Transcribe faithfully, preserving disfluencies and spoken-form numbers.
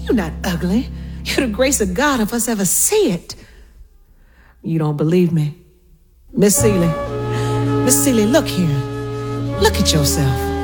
You're not ugly. You're the grace of God if us ever see it. You don't believe me? Miss Seeley. Miss Seeley, look here. Look at yourself.